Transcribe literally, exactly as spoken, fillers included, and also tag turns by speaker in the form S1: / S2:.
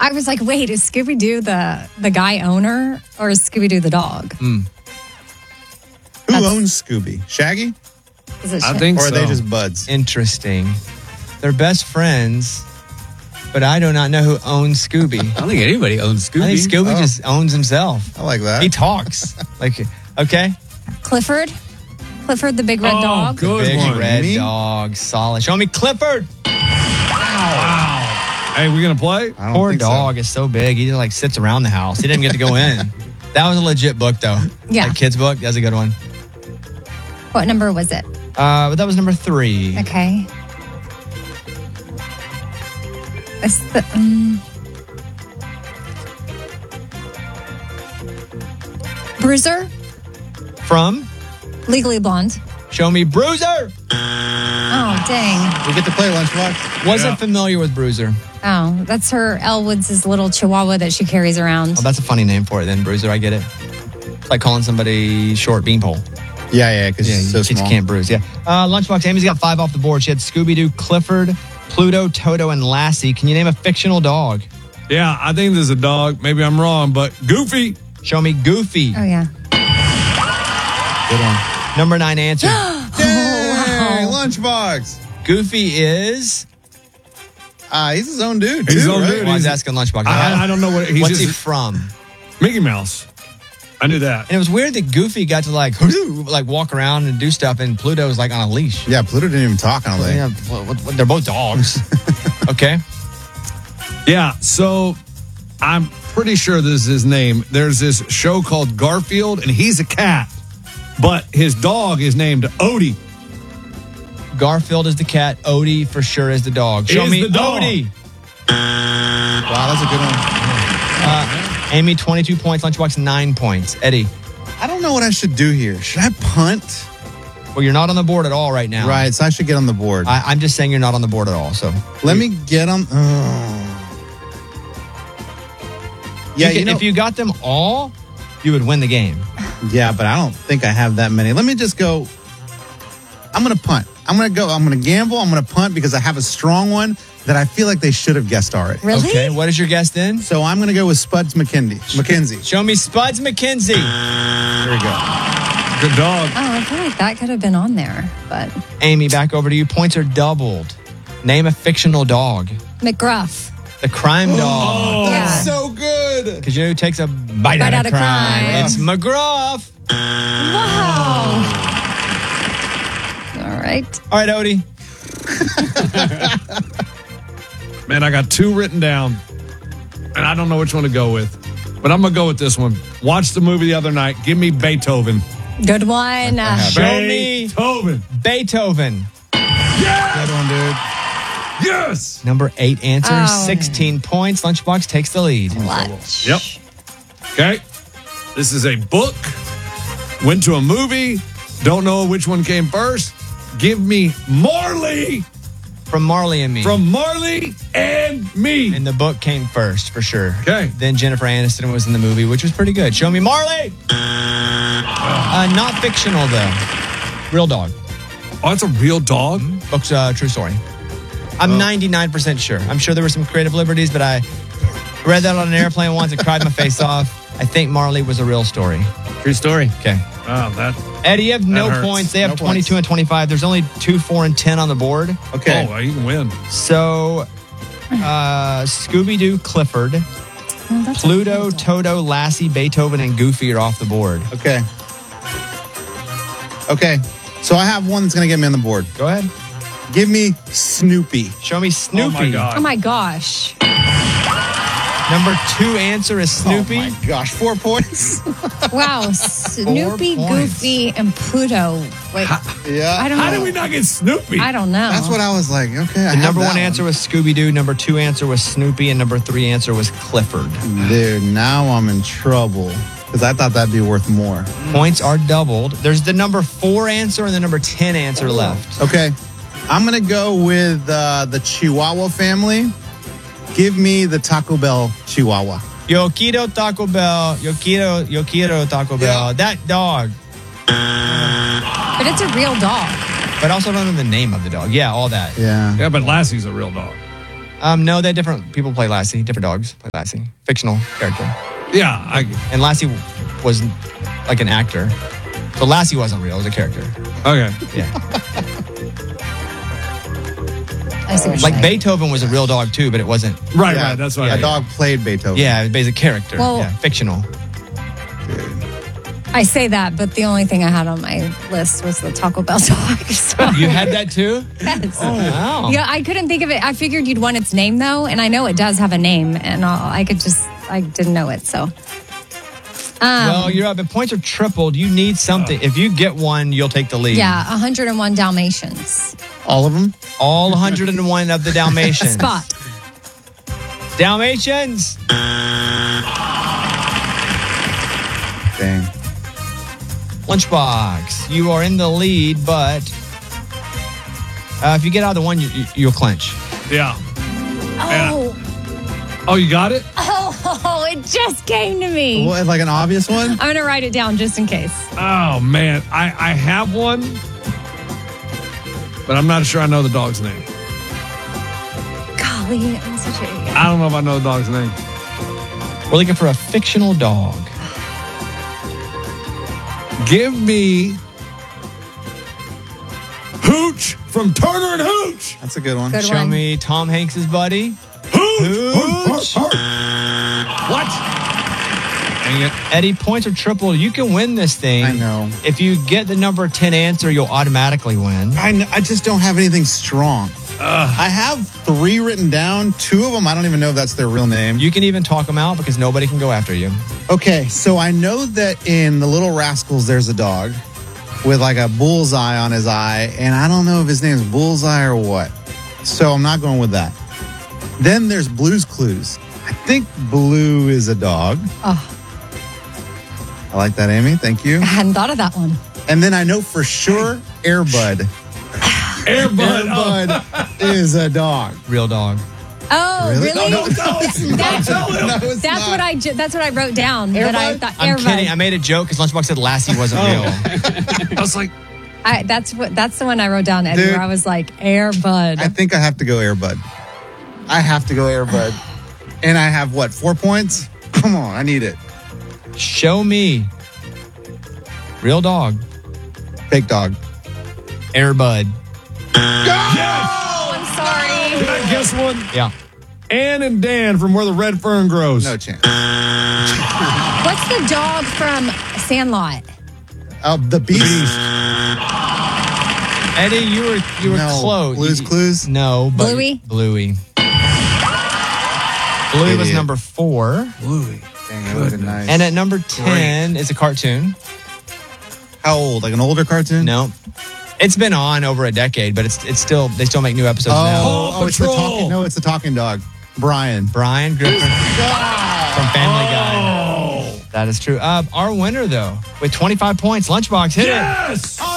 S1: I was like, wait, is Scooby-Doo the, the guy owner or is Scooby-Doo the dog?
S2: Mm.
S3: Who That's, owns Scooby? Shaggy?
S1: Is it
S2: I
S1: Sh-
S2: think
S3: Or are
S2: so.
S3: they just buds?
S2: Interesting. They're best friends, but I do not know who owns Scooby.
S4: I don't think anybody owns Scooby.
S2: I think Scooby
S3: Oh.
S2: just owns himself.
S3: I like that.
S2: He talks. Like, okay.
S1: Clifford? Clifford the big red
S2: Oh,
S1: dog?
S2: good Big
S4: one.
S2: red
S3: Me?
S2: dog. Solid. Show me Clifford.
S4: Hey, we going to play?
S3: I don't
S2: Poor
S3: think
S2: dog is so big. He just like sits around the house. He didn't get to go in. That was a legit book, though.
S1: Yeah.
S2: Like kid's book. That's a good one.
S1: What number was it?
S2: Uh, but that was number three.
S1: Okay. It's the, um, Bruiser?
S2: From
S1: Legally Blonde.
S2: Show Me Bruiser.
S1: Oh, dang.
S3: We get to play Lunchbox.
S2: Wasn't familiar with Bruiser.
S1: Oh, that's her, Elwood's little chihuahua that she carries around.
S2: Oh, that's a funny name for it then, Bruiser. I get it. It's like calling somebody short beanpole.
S3: Yeah, yeah, because
S2: Yeah,
S3: it's so
S2: you just
S3: small.
S2: can't bruise. Yeah. Uh, Lunchbox, Amy's got five off the board. She had Scooby-Doo, Clifford, Pluto, Toto, and Lassie. Can you name a fictional dog?
S4: Yeah, I think there's a dog. Maybe I'm wrong, but Goofy.
S2: Show me Goofy.
S1: Oh, yeah.
S2: Good one. Number nine answer.
S3: Dang, Lunchbox.
S2: Goofy is...
S3: Ah, he's his own dude.
S4: He's his
S3: too,
S4: own
S3: right?
S4: dude.
S2: Well, I was
S4: He's-
S2: asking Lunchbox.
S4: I, I don't know what he's
S2: What's
S4: just
S2: he from?
S4: Mickey Mouse. I knew that.
S2: And it was weird that Goofy got to like like walk around and do stuff, and Pluto was like on a leash.
S3: Yeah, Pluto didn't even talk on a leg.
S2: Yeah, well, well, they're both dogs. Okay.
S4: Yeah, so I'm pretty sure this is his name. There's this show called Garfield, and he's a cat, but his dog is named Odie.
S2: Garfield is the cat. Odie for sure is the dog. Show
S4: Is
S2: me
S4: the dog.
S2: Odie.
S3: Wow, that's a good one.
S2: Uh, Amy, twenty-two points. Lunchbox, nine points. Eddie.
S3: I don't know what I should do here. Should I punt?
S2: Well, you're not on the board at all right now.
S3: Right, so I should get on the board.
S2: I, I'm just saying you're not on the board at all. So
S3: Let me get on. Oh. Yeah,
S2: you
S3: you
S2: can-
S3: know,
S2: if you got them all, you would win the game.
S3: yeah, but I don't think I have that many. Let me just go. I'm going to punt. I'm going to go. I'm going to gamble. I'm going to punt because I have a strong one that I feel like they should have guessed already.
S1: Really?
S2: Okay. What is your guess then?
S3: So I'm going to go with Spuds McKinsey. McKenzie.
S2: Show me Spuds McKenzie.
S3: There we go.
S4: Good dog.
S1: Oh, I feel like that could have been on there, but
S2: Amy, back over to you. Points are doubled. Name a fictional dog.
S1: McGruff.
S2: The crime dog.
S4: Oh,
S1: Yeah.
S3: So good.
S2: Because you know who takes a bite, out, of crime? It's McGruff.
S1: Wow. All right.
S2: All right, Odie.
S4: Man, I got two written down, and I don't know which one to go with. But I'm going to go with this one. Watched the movie the other night. Give me Beethoven.
S1: Good one. Uh,
S2: Show me
S4: Beethoven.
S2: Beethoven.
S3: Good one, dude.
S4: Yes.
S2: Number eight answer,
S1: Oh.
S2: sixteen points. Lunchbox takes the lead.
S1: clutch.
S4: Yep. Okay. This is a book. Went to a movie. Don't know which one came first. Give me Marley
S2: From Marley and Me.
S4: from Marley and Me.
S2: And the book came first, for sure.
S4: Okay.
S2: Then Jennifer Aniston was in the movie, which was pretty good. Show me Marley. Uh, not fictional, though. Real dog.
S4: Oh, it's a real dog?
S2: Book's uh, true story. I'm ninety-nine percent sure. I'm sure there were some creative liberties, but I read that on an airplane once and cried my face off. I think Marley was a real story.
S4: True story.
S2: Okay.
S4: Oh, that.
S2: Eddie, you have no
S4: hurts.
S2: points. They have
S3: No
S2: twenty-two
S3: points.
S2: and twenty-five. There's only two, four, and ten on the board.
S3: Okay.
S4: Oh, you can win.
S2: So, uh, Scooby-Doo, Clifford,
S1: Oh, that's a
S2: Pluto,
S1: good dog.
S2: Toto, Lassie, Beethoven, and Goofy are off the board.
S3: Okay. Okay. So I have one that's going to get me on the board.
S2: Go ahead.
S3: Give me Snoopy.
S2: Show me Snoopy.
S4: Oh, my God.
S1: Oh my gosh.
S2: Number two answer is Snoopy.
S3: Oh my gosh, four points.
S1: Wow. Snoopy,
S2: points.
S1: Goofy, and Pluto. Wait,
S3: Yeah.
S1: I don't
S4: How
S1: know.
S4: did we not get Snoopy?
S1: I don't know.
S3: That's what I was like. Okay. I
S2: The
S3: have
S2: number
S3: that
S2: one answer was Scooby-Doo. Number two answer was Snoopy. And number three answer was Clifford.
S3: Dude, now I'm in trouble because I thought that'd be worth more.
S2: Points are doubled. There's the number four answer and the number ten answer left.
S3: Okay. I'm going to go with uh, the Chihuahua family. Give me the Taco Bell Chihuahua.
S2: Yo quiero Taco Bell. Yo quiero, yo quiero Taco Bell.
S3: Yeah.
S2: That dog.
S1: But it's a real dog.
S2: But I also don't know the name of the dog. Yeah, all that.
S3: Yeah.
S4: Yeah, but Lassie's a real dog.
S2: Um, no, they're different. People play Lassie. Different dogs play Lassie. Fictional character.
S4: Yeah, I,
S2: And Lassie was like an actor. So Lassie wasn't real. It was a character.
S4: okay.
S2: Yeah.
S1: I see what you're
S2: Like
S1: saying.
S2: Beethoven was a real dog too, but it wasn't.
S4: Right,
S3: Yeah,
S4: right. That's what
S3: a
S4: I mean.
S3: dog played Beethoven.
S2: Yeah, it was basically a character.
S1: Well-
S2: yeah, fictional.
S1: I say that, but the only thing I had on my list was the Taco Bell dog. So,
S2: You had that too?
S1: yes.
S2: Wow.
S1: Yeah, I couldn't think of it. I figured you'd want its name though, and I know it does have a name, and I'll, I could just I didn't know it. So, um,
S2: Well, you're up. If points are tripled, you need something. If you get one, you'll take the lead.
S1: yeah, one hundred one Dalmatians.
S3: All of them?
S2: All one hundred one of the Dalmatians.
S1: Spot.
S2: Dalmatians.
S3: Dang.
S2: Lunchbox. You are in the lead, but uh, if you get out of the one, you, you, you'll clinch.
S4: Yeah.
S1: Oh,
S4: Oh, you got it?
S1: oh, it just came to me.
S3: What, like an obvious one?
S1: I'm gonna write it down just in case.
S4: Oh, man. I, I have one, but I'm not sure I know the dog's name.
S1: Golly, I'm such an idiot.
S4: I don't know if I know the dog's name.
S2: We're looking for a fictional dog.
S4: Give me Hooch from Turner and Hooch.
S3: That's a good one.
S1: Good
S2: Show
S1: one.
S2: me Tom Hanks's buddy.
S4: Hooch.
S2: Hooch.
S4: What? Dang it.
S2: Eddie, points are tripled. You can win this thing.
S3: I know.
S2: If you get the number ten answer, you'll automatically win.
S3: I, kn- I just don't have anything strong. I have three written down. Two of them, I don't even know if that's their real name.
S2: You can even talk them out because nobody can go after you.
S3: Okay, so I know that in The Little Rascals, there's a dog with like a bullseye on his eye, and I don't know if his name's Bullseye or what. So I'm not going with that. Then there's Blue's Clues. I think Blue is a dog.
S1: Oh,
S3: I like that, Amy. Thank you.
S1: I hadn't thought of that one.
S3: And then I know for sure Airbud.
S4: Airbud. Oh,
S3: Airbud is a dog.
S2: Real dog.
S1: Oh,
S3: Really?
S1: really?
S3: No, no, no, it's not.
S1: That's,
S3: No, it's
S1: that's
S3: not.
S1: what I ju- that's what I wrote down. But I
S3: Airbud?
S1: thought
S2: I'm
S1: Airbud.
S2: kidding. I made a joke because Lunchbox said Lassie wasn't real.
S4: I was like,
S1: I, that's what that's the one I wrote down, Eddie.
S3: Dude.
S1: Where I was like Airbud.
S3: I think I have to go Airbud. I have to go Airbud. And I have what, four points? Come on, I need it.
S2: Show me. Real dog.
S3: Fake dog.
S2: Airbud.
S1: oh, I'm sorry.
S4: can I guess one?
S2: Yeah.
S4: Ann and Dan from Where the Red Fern Grows.
S3: No chance.
S1: What's the dog from Sandlot?
S3: Oh, the beast.
S2: Eddie, you were you were
S3: No.
S2: close.
S3: Blue's
S2: You-
S3: Clues?
S2: No, but
S1: Bluey?
S2: Bluey. Bluey was
S3: Idiot.
S2: number four,
S4: Bluey.
S3: Dang, that would have been nice.
S2: and at number ten is a cartoon.
S3: How old? Like an older cartoon?
S2: No, it's been on over a decade, but it's it's still they still make new episodes now.
S3: Oh, oh, it's the
S4: Patrol.
S3: talking. No, it's the talking dog. Brian.
S2: Brian Griffin from Family Guy. That is true. Uh, our winner though, with twenty-five points, Lunchbox hit it.
S4: Yes!